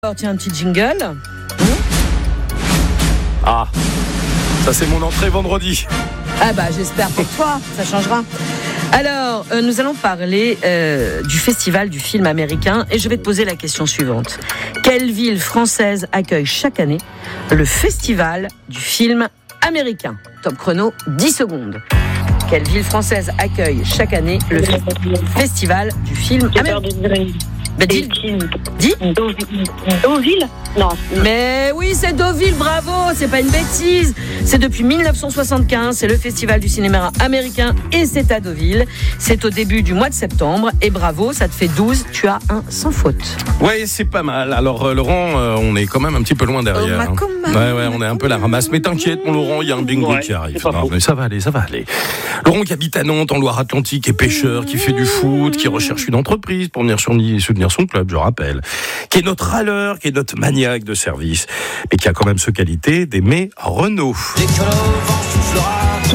Alors, tiens, un petit jingle. Ah, ça c'est mon entrée vendredi. Ah bah j'espère pour toi, ça changera. Alors, nous allons parler du festival du film américain et je vais te poser la question suivante. Quelle ville française accueille chaque année le festival du film américain ? Top chrono, 10 secondes. Quelle ville française accueille chaque année le festival du film américain ? Bah, dis. Deauville ? Non. Mais oui, c'est Deauville, bravo, c'est pas une bêtise. C'est depuis 1975, c'est le festival du cinéma américain et c'est à Deauville. C'est au début du mois de septembre et bravo, ça te fait 12, tu as un sans faute. Ouais, c'est pas mal. Alors Laurent, on est quand même un petit peu loin derrière. Ouais, on est un peu la ramasse. Mais t'inquiète, mon Laurent, il y a un bingo qui arrive. Non, mais ça va aller. Laurent qui habite à Nantes, en Loire-Atlantique, est pêcheur, qui fait du foot, qui recherche une entreprise pour venir soutenir son club, je rappelle. Qui est notre râleur, qui est notre maniaque de service, mais qui a quand même ce qualité d'aimer Renault. Dès que le vent soufflera, tout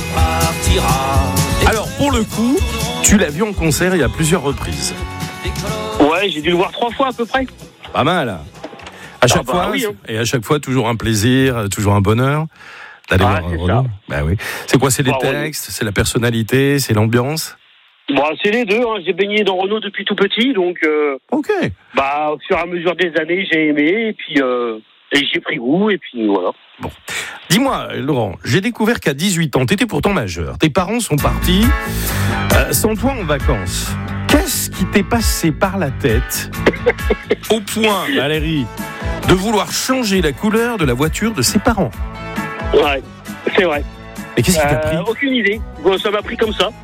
repartira. Alors, pour le coup, tu l'as vu en concert il y a plusieurs reprises. Ouais, j'ai dû le voir 3 fois à peu près. Pas mal. À chaque fois, oui, hein. Et à chaque fois, toujours un plaisir, toujours un bonheur d'aller voir Renault. Bah oui. C'est quoi, c'est les textes, c'est la personnalité, c'est l'ambiance ? Bon, c'est les deux, hein. J'ai baigné dans Renault depuis tout petit, donc Ok. au fur et à mesure des années, j'ai aimé, et puis et j'ai pris goût, et puis voilà. Bon. Dis-moi, Laurent, j'ai découvert qu'à 18 ans, t'étais pourtant majeur. Tes parents sont partis sans toi en vacances. Qu'est-ce qui t'est passé par la tête au point, Valérie, de vouloir changer la couleur de la voiture de ses parents ? Ouais, c'est vrai. Et qu'est-ce qui t'a pris ? Aucune idée. Bon, ça m'a pris comme ça.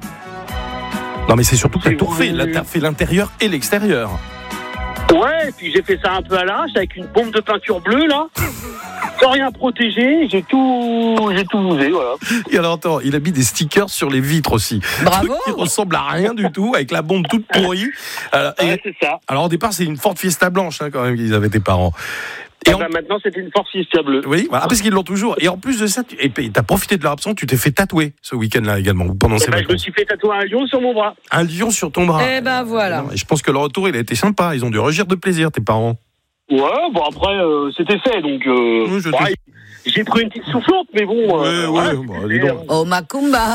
Non, mais c'est surtout que t'as tout refait. Là, t'as fait l'intérieur et l'extérieur. Ouais, et puis j'ai fait ça un peu à l'arrache avec une bombe de peinture bleue, là. Sans rien protéger, j'ai tout usé, voilà. Et alors, attends, il a mis des stickers sur les vitres aussi. Bravo. Qui ressemble à rien du tout, avec la bombe toute pourrie. Ouais, c'est ça. Alors, au départ, c'est une Ford Fiesta blanche, quand même, qu'ils avaient tes parents. Et maintenant, c'est une Ford Fiesta bleue. Oui, voilà, parce qu'ils l'ont toujours. Et en plus de ça, t'as profité de leur absence, tu t'es fait tatouer ce week-end-là également, pendant ces vacances. Je me suis fait tatouer un lion sur mon bras. Un lion sur ton bras. Eh ben voilà. Et je pense que le retour, il a été sympa. Ils ont dû rugir de plaisir, tes parents. Ouais, bon après, c'était fait, donc j'ai pris une petite soufflante, mais bon... dis donc. Oh, Macumba.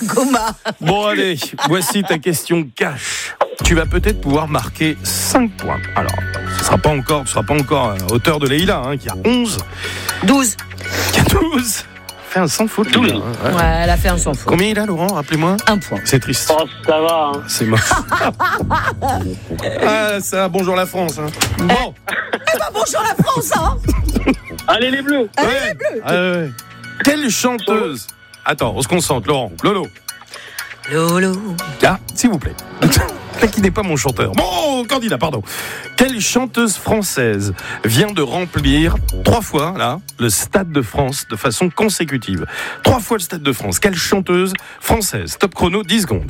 Bon, allez, voici ta question cash. Tu vas peut-être pouvoir marquer 5 points. Alors, tu ne seras pas encore à hauteur de Leïla, qui a 11. 12. Qui a 12. Fait un sans faute. 12. Ouais, elle a fait un sans faute. Combien il a, Laurent ? Rappelez-moi. 1 point. C'est triste. Oh, ça va, hein. C'est moche. Ça, bonjour la France. Bon. Eh ben bonjour la France, hein. Allez, les bleus. Allez, les bleus. Ouais. Quelle chanteuse... Attends, on se concentre, Laurent. Lolo. Ah, s'il vous plaît. Là qui n'est pas mon chanteur. Bon, candidat, pardon. Quelle chanteuse française vient de remplir 3 fois, là, le Stade de France de façon consécutive ? 3 fois le Stade de France. Quelle chanteuse française ? Top chrono, 10 secondes.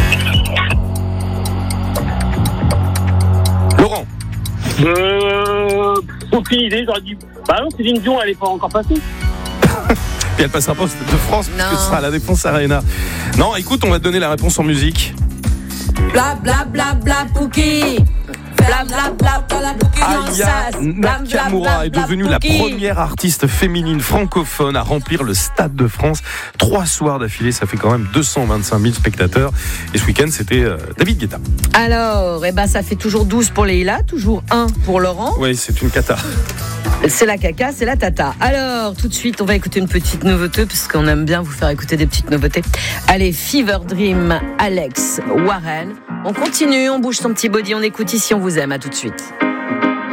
Laurent. Aucune idée, j'aurais dit... Bah non, Céline Dion, elle est pas encore passée. Et elle passera pas au Stade de France, puisque ce sera à la Défense Arena. Non, écoute, on va te donner la réponse en musique. Bla bla bla bla Pouki. Bla bla bla bla Pouki. Aya Nakamura est devenue la première artiste féminine francophone à remplir le Stade de France 3 soirs d'affilée. Ça fait quand même 225 000 spectateurs. Et ce week-end, c'était David Guetta. Alors, ça fait toujours 12 pour Leïla, toujours 1 pour Laurent. Oui, c'est une cata. C'est la caca, c'est la tata. Alors, tout de suite, on va écouter une petite nouveauté, parce qu'on aime bien vous faire écouter des petites nouveautés. Allez, Fever Dream, Alex Warren. On continue, on bouge son petit body, on écoute Ici, on vous aime. À tout de suite.